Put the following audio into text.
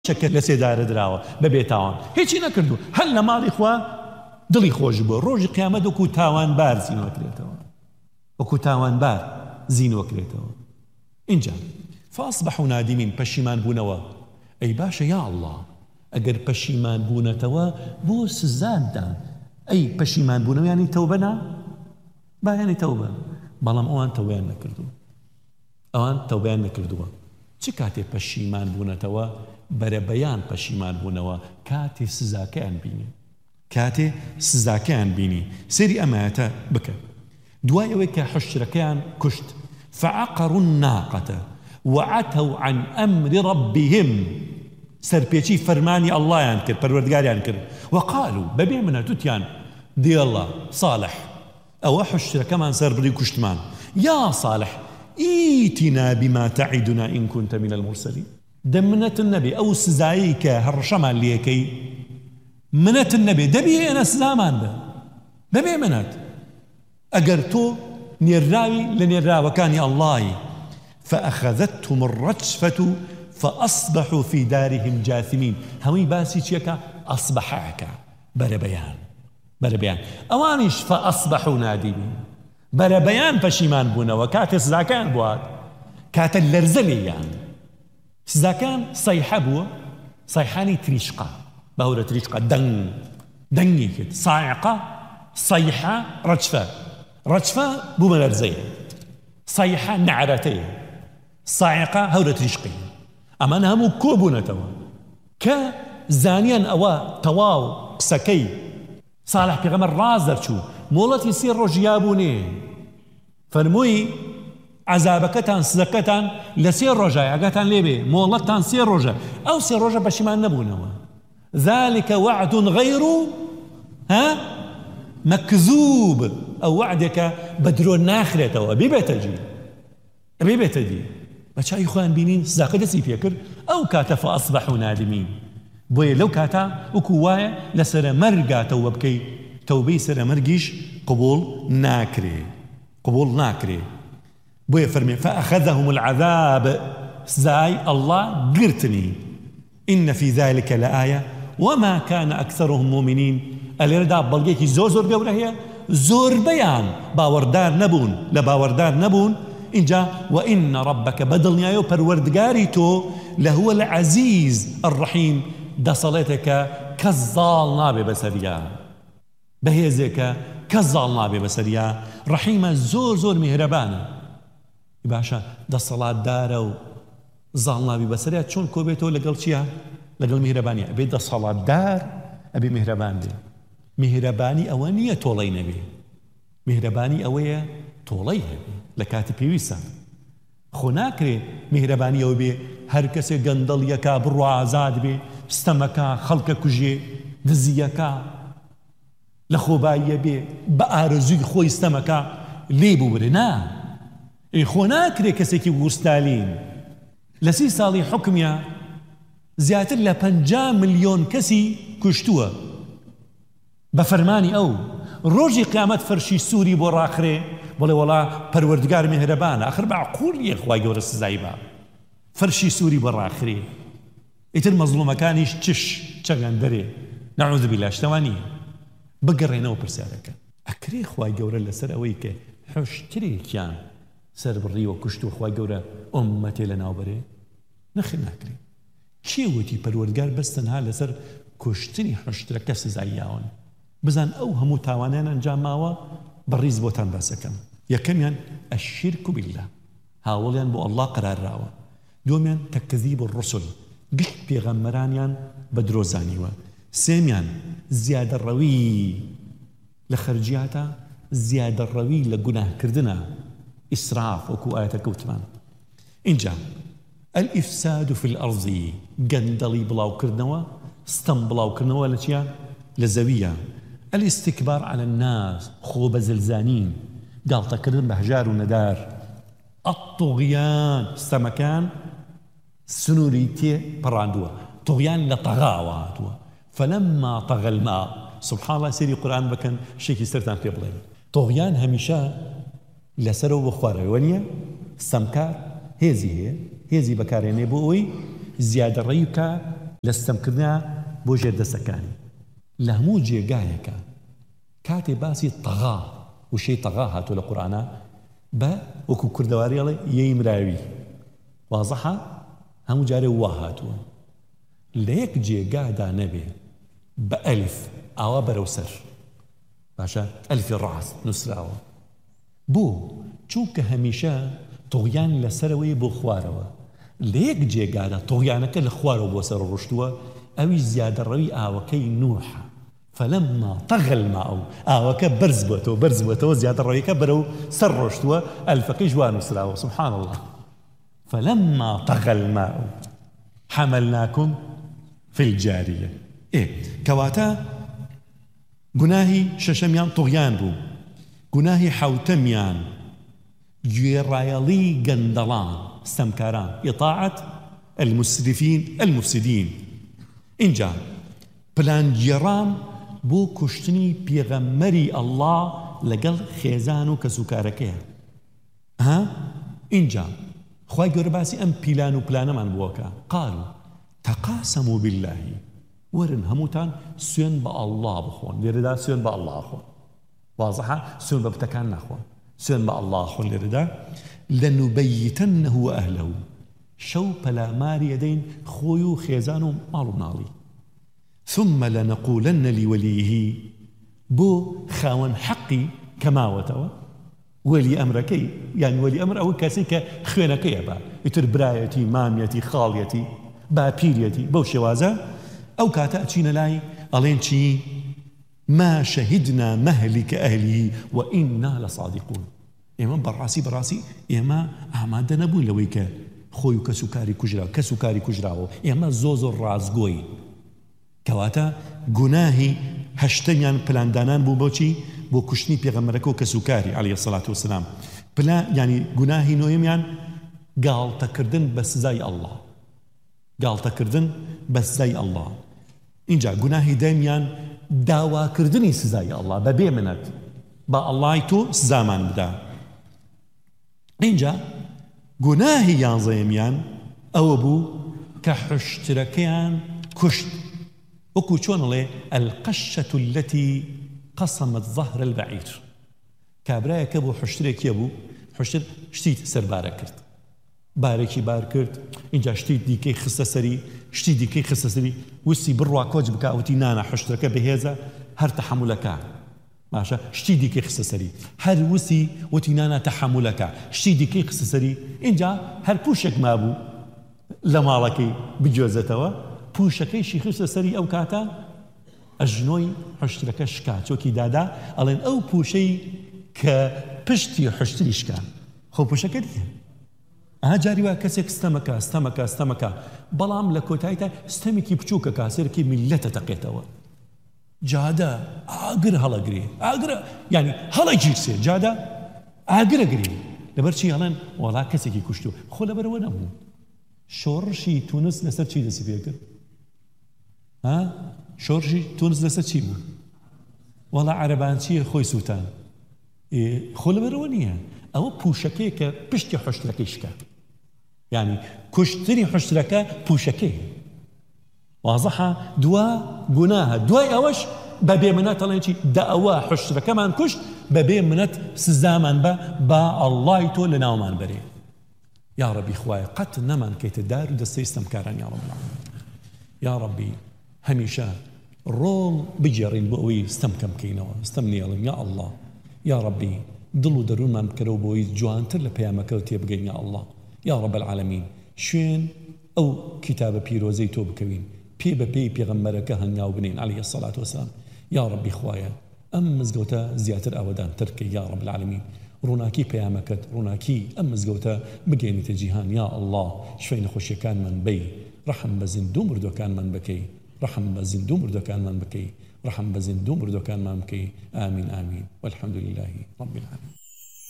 شەکە لە سێدارە دراوە بە بێتاوان هیچی نەکردو هەل لە ماڵی خوا دڵی خۆش بووە ڕۆژی قیامەت وەکو تاوانبار زینوەکرێتەوە وەکو تاوانبار زینوەکرێتەوە اینجا فاصبحوا نادمین پەشیمان بوونەوە ئەی باشە یا الله ئەگەر پەشیمان بوونەتەوە بۆ سزادان ئەی پەشیمان بوونەوە یانی تەوبەنا با یانی تەوبە بەڵام ئەوان تەوبەیان نەکردووە چ کاتێ پەشیمان بوونەتەوە بەرەبەیان پەشیمان بوونەوە کاتێ سزاکەیان بینی سێری ئەمایەتە بکە دوای ئەوەی کە حشرەکەیان کوشت فعقروا الناقة وعتوا عن أمر ربهم سەرپێچی فەرمانی ئەڵڵایان کرد پەروەردگاریان کرد وقالوا بەبێ منە توتیان دی الله صالح ئەوە حشرەکەمان سەربڕی کوشتمان یا صالح ئیتنا بما تعدنا إن كنت من المرسلين دمنة النبي أو سزايك هرشمان ليكي منة النبي دبي أنا سزامان دبي منت أجرتو نيراوي لنيراوي وكان يا الله فأخذتهم الرجفة فأصبحوا في دارهم جاثمين همي باسي تشيكا أصبحاك بربيان أوانيش فأصبحوا نادمين بربيان فشيمان بونا وكات سزاكان بواد كات اللرزليان سزاكان صيحة بوا صيحاني تريشقة باورة تريشقة دنگي كده صاعقة صيحة رجفة بوما لرزية صيحة نعرتين صاعقة هورة تريشقي أما نهمو كوبونا توا كزانيان أوا تواو سكي صالح پیغمبر رازر شو مولت يصير رجيابوني فرموي عذابكتان سزكتان لسير رجاء اگتان ليبي مولتان سير رجاء او سير رجاء بشمان نبونوا ذلك وعد غير مكذوب او وعدك بدرو ناخرته ببيتجي بچا اخوان بينين سزاقه سي فكر او كات فاصبحوا نادمين بوي لو كاتا وكوايا لسر مرقا توبكي توبي سر مرقيش قبول ناكري بوي فرمي فأخذهم العذاب زاي الله قرتني إن في ذلك لآية وما كان أكثرهم مؤمنين الإرداء بلقيكي زور قوله هي زور بيان باوردار نبون إنجا وإن ربك بدل نيايو پروردگاريتو لهو العزيز الرحيم دصلتك كالظال نابي بسريا بهيزك كالظال نابي بسريا رحيمة زور مهربانة باشا دصلات دارو ظال نابي بسريا چون كوبيتو لقل چيا لقل مهربانية أبي دصلات دار أبي مهربان دي مهرباني أوانية طولي نبي مهرباني أوية طولي نبي لكاتي بيويسا خناكري مهرباني أوبي هر کسی گندل یکا برو آزاد بی ستمکا خلق کجی دزیکا لخوبایی بی با آرزوی خوی ستمکا لیبو بره نه ای خوناکری کسی که ورستالین لسی سالی حکمیا زیاتر ل50 ملیون کسی کشتوه بفرمانی او روزی قیامت فرشی سوری بو راخره بله والله پروردگار مهربانه آخر معقول یه خواه گور سزایبا فرشي سوري برا آخري إتر مظلومة كانيش چغان دري نعوذ بالله اشتواني بقرينا وبرسالك أكري خواي قورا لسر أويك حشتري كيان سر بري وكشتو خواي قورا أمتي لنا وبري نخي ناكري كيوتي پروردگار بستنها لسر كشتني حشترك سزاياون بزان أو همو تاوانين انجام ماوا بريز بوتان باسكم يكميان الشرك بالله هاوليان بو الله قرار راوا دوميان تكذيب الرسل قلت بيغمرانيان بدروزانيوا سيميان زيادة الروي لخرجياتا زيادة الروي لقناه كردنا إسراف وكو آية كوتمان إنجا الإفساد في الأرض قندلي بلاو كردنوا ستم بلاو كردنوا لتيا لزوية الاستكبار على الناس خوب زلزانين قال تكردن بهجار وندار الطغيان استمكان سنوريتي براندوا طغيان لطغاواتوا فلما طغى الماء سبحان الله سيري قرآن بكن شيكي سرتان في بلين طغيان هميشا لسرو بخواره ونيا استمكار هيزي بكاريني بوي زيادة ريكا لە ستەمکردنیان بۆ ژێردەستەکانی لە هەموو جێگایەکە کاتێ باسی تەغا وشەی تەغا هاتووە لە قورئانە بە وەکو کوردەواری ئەڵێ یەی مراوی وازەحە هەموو جارێ وا هاتووە لە یەک جێگادا نەبێ بە ئەلیف ئاوا بەرەو سەر باشە ئەلیفی ڕاست نووسراوە بۆ چونکە هەمیشە تۆغیان لەسەرەوەی بۆ خوارەوە لە یەک جێگادا تۆغیانەکە لە خوارەوە بۆ سەر ڕۆشتووە ئەوی زیادەڕەوی ئاوەکەی نوحە فلما طغى الماء ئاوەکە بەرز بووەتەوە زیادەڕەویەکە بەرەو سەر ڕۆشتووە ئەلفەکەی جوان نووسراوە سبحان الله فلما طغى الماء حملناكم في الجارية كواتا گوناهی شەشەمیان تۆغیان بوو گوناهی حەوتەمیان گوێڕایەڵی گەندەڵان ستەمکاران ئیطاعەت المسرفین المفسدین اینجا پلانگێڕان بۆ کوشتنی پێغەمبەری ئەڵڵا لەگەڵ خێزان و کەسوکارەکەیە اینجا خوای گەورە باسی ئەم پیلان و پلانەمان بووەکە قالوا تقاسموا بالله ورن هەمووتان سوێن بە ئەڵڵا بخۆن لێرەدا سوێن بە ئەڵڵا خۆن وازەحە سوێن بە بتەکان ناخۆن سوێن بە ئەڵڵا خۆن لێرەدا لەنوبەیتەنەه وەئەهلەه شەو پەلاماری ئەدەین خۆی و خێزان و ماڵ و مناڵی ثم لنقولن لوليه بۆ خاوەن حەقی کەماوەتەوە وەلی ئەمرەکەی یان وەلی ئەمر ئەوە کەسێک کە خوێنەکەیە بە ئیتر برایەتی مامیەتی خاڵیەتی باپیرەتی بەو شێوازە ئەو کاتە ئەچینە لای ئەڵێن چی ما شهدنا مهلك أهله وإنا لصادقون ئێمە بەڕاستی ئێمە ئامادە نەبووین لەوەی کە خۆی و کەسوکاری کوژراوە ئێمە زۆر ڕازگۆین کەواتە گوناهی هەشتەمیان پلاندانان بوو بۆچی بۆ کوشتنی پێغەمبەرەکە و کەسوکاری عەلەیهی سەڵات وسەلام ینی گوناهی نۆیەمیان گاڵتەکردن بە سزای ئەڵڵا گاڵتەکردن بە سزای ئەڵڵا اینجا گوناهی دەمیان داواکردنی سزای ئەڵڵا بەبێ منەت با ئەڵڵای تۆ سزامان بدا اینجا گوناهی یانزەیەمیان ئەوە بوو کە حشترەکەیان کوشت وەکو چۆنڵێ القەشەة التي قەسەمت ظەهر البەعیر کابرایەکە بۆ حشترێکیە بوو حشتر شتی سەربارە کرد بارێکی بار کرد اینجا شتی دیکەی خستە سەری شتی دیکەی خستە سەری وستی بڕوا کۆچ بکاوتی نانە حشترەکە بەهێزە هەر تەحەمولەکە باشە شتی دیکەی خستە سەری هەر وسی وتی نانە تەحەمولەکە شتی دیکەی خستە سەری اینجا هەر پوشێک مابوو لە ماڵەکەی بجۆزێتەوە پوشەکەیشی خستە سەری ئەو کاتە ئەژنۆی حشترەکە شکا چۆکی دادا ئەڵێن ئەو پوشەی کە پشتی حشتری شکا خۆ پوشەکە دیە جاری وا کەسێک ستەمەکە بەڵام لە کۆتاییدا ستەمێکی بچووکە کاسێرکی میلەتە تەقێتەوە جادە ئاگر هەڵەگرێ ئاگرە یعنی هەڵە گیرسێ جادە ئاگرە گرێ لەبەر چی هەڵێن وەڵا کەسێکی کوشتو خۆ لەبەرەوە نەبوو شۆڕشی تونس لەسەر چی دەسی پێ کرد شۆڕشی تونس لەسەر چی بوو وەڵا عەرەبان چیە خۆی سووتان خۆ لەبەرەوە نییە ئەوە پوشەکەی کە پشتی حشترەکەی شکا یعنی کوشتنی حشترەکە پوشەکەی وازەحە دوا گوناهە دوای ئەوەش بەبێ منەت ئەڵێن چی دا ئەوە حشترەکەمان کوشت بەبێ منەت سزامان بە با ئەڵڵای تۆ لە ناومان بەرێ یا ڕەبی خوایە قەت نەمان کەیتە دار و دەستەی ستەمکاران یا ڕەب العالەمین یا ڕەبی هەمیشە ڕۆڵ بگێڕین بۆ ئەوەی ستەمکەم بکەینەوە ستەم نێڵین یا ئەڵڵا یا ڕەبی دڵ و دەروونمان بکەرەوە بۆی جوانتر لە پەیامەکەوت تێبگەین یا ئەڵڵا یا ڕەب العالەمین شوێن ئەو کتابە پیرۆزەی تۆ بکەوین پێ بە پێی پێغەمبەرەکە هەنگاو بنین عەلەیهی سەڵات وەسەلام یا ڕەبی خوایە ئەم مزگەوتە زیاتر ئاوەدان ترکە یا ڕەب العالەمین ڕووناکی پەیامەکەت ڕووناکی ئەم مزگەوتە بگەینێتە جیهان یا ئەڵڵا شوێنە خۆشیەکانمان بەی ڕەحم بە زیندوو مردوەکانمان بکەی ڕەحم بە زیندوو مردوەکانمان بکەی ڕەحم بە زیندوو مردوەکانمان بکەی ئامین ئامین والحەمدوللهی ڕەب العالەمین